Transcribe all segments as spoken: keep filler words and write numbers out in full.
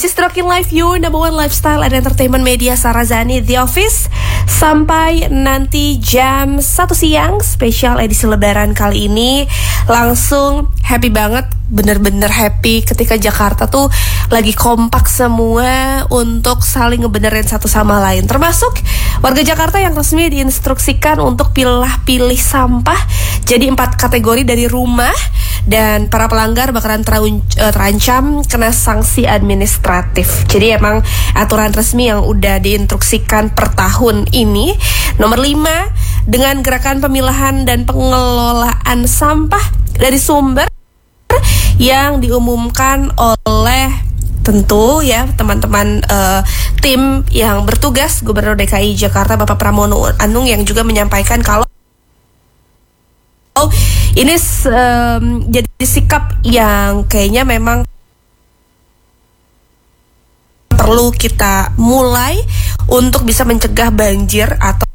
This is Rockin' Life, your number one lifestyle and entertainment media, Sarah Zani, The Office. Sampai nanti jam satu siang, spesial edisi lebaran kali ini. Langsung happy banget, bener-bener happy ketika Jakarta tuh lagi kompak semua untuk saling ngebenerin satu sama lain. Termasuk warga Jakarta yang resmi diinstruksikan untuk pilah-pilih sampah jadi empat kategori dari rumah, dan para pelanggar bakalan teraun- terancam kena sanksi administratif. Jadi emang aturan resmi yang udah diinstruksikan per tahun ini. Nomor lima, dengan gerakan pemilahan dan pengelolaan sampah dari sumber yang diumumkan oleh tentu ya teman-teman uh, tim yang bertugas Gubernur D K I Jakarta Bapak Pramono Anung, yang juga menyampaikan kalau ini um, jadi sikap yang kayaknya memang perlu kita mulai untuk bisa mencegah banjir atau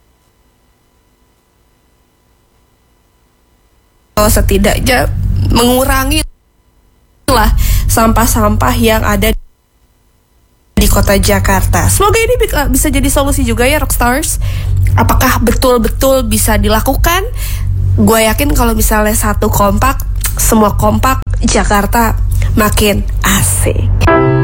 setidaknya mengurangi lah sampah-sampah yang ada di kota Jakarta. Semoga ini bisa jadi solusi juga ya Rockstars. Apakah betul-betul bisa dilakukan? Gue yakin kalau misalnya satu kompak, semua kompak, Jakarta makin asik.